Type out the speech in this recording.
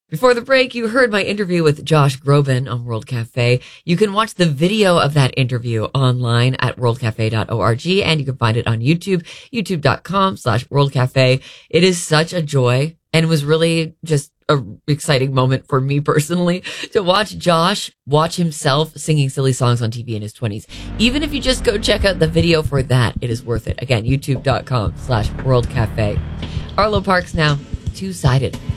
Before the break, you heard my interview with Josh Groban on World Cafe. You can watch the video of that interview online at worldcafe.org, and you can find it on YouTube, youtube.com/worldcafe. It is such a joy, and it was really just an exciting moment for me personally to watch Josh watch himself singing silly songs on TV in his 20s. Even if you just go check out the video for that, it is worth it. Again, youtube.com/worldcafe. Arlo Parks now, Two-Sided.